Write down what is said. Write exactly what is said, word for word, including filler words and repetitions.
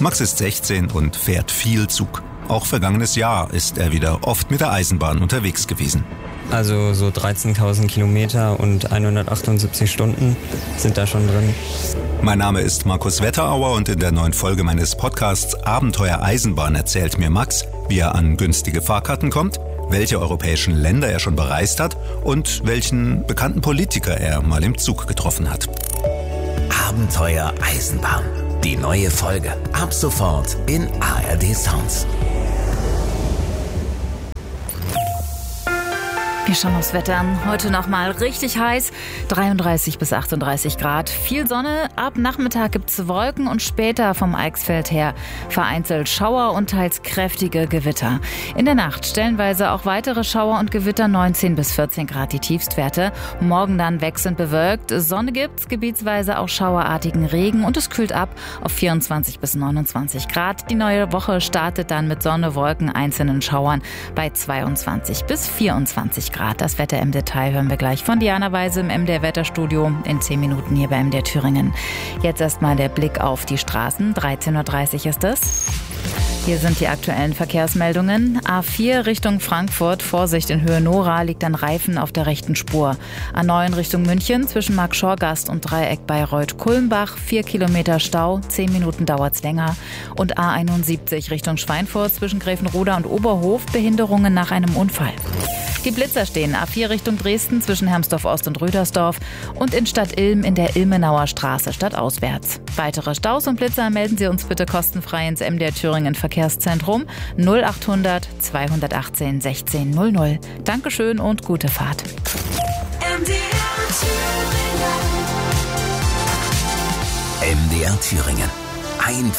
Max ist sechzehn und fährt viel Zug. Auch vergangenes Jahr ist er wieder oft mit der Eisenbahn unterwegs gewesen. Also so dreizehntausend Kilometer und hundertachtundsiebzig Stunden sind da schon drin. Mein Name ist Markus Wetterauer und in der neuen Folge meines Podcasts Abenteuer Eisenbahn erzählt mir Max, wie er an günstige Fahrkarten kommt, welche europäischen Länder er schon bereist hat und welchen bekannten Politiker er mal im Zug getroffen hat. Abenteuer Eisenbahn. Die neue Folge ab sofort in A R D Sounds. Wir schauen aufs Wetter an. Heute nochmal richtig heiß. dreiunddreißig bis achtunddreißig Grad. Viel Sonne. Ab Nachmittag gibt es Wolken und später vom Eichsfeld her vereinzelt Schauer und teils kräftige Gewitter. In der Nacht stellenweise auch weitere Schauer und Gewitter. neunzehn bis vierzehn Grad die Tiefstwerte. Morgen dann wechselnd bewölkt. Sonne gibt's, gebietsweise auch schauerartigen Regen und es kühlt ab auf vierundzwanzig bis neunundzwanzig Grad. Die neue Woche startet dann mit Sonne, Wolken, einzelnen Schauern bei zweiundzwanzig bis vierundzwanzig Grad. Das Wetter im Detail hören wir gleich von Diana Weise im M D R-Wetterstudio in zehn Minuten hier bei M D R Thüringen. Jetzt erstmal der Blick auf die Straßen. dreizehn Uhr dreißig ist es. Hier sind die aktuellen Verkehrsmeldungen. A vier Richtung Frankfurt, Vorsicht in Höhe Nora, liegt ein Reifen auf der rechten Spur. A neun Richtung München, zwischen Marktschorgast und Dreieck Bayreuth-Kulmbach, vier Kilometer Stau, zehn Minuten dauert's länger. Und A einundsiebzig Richtung Schweinfurt, zwischen Gräfenroda und Oberhof, Behinderungen nach einem Unfall. Die Blitzer stehen A vier Richtung Dresden zwischen Hermsdorf-Ost und Rüdersdorf und in Stadt Ilm in der Ilmenauer Straße stadtauswärts. Weitere Staus und Blitzer melden Sie uns bitte kostenfrei ins M D R Thüringen Verkehrszentrum null achthundert zweihundertachtzehn sechzehn null null. Dankeschön und gute Fahrt. M D R Thüringen. M D R Thüringen. Ein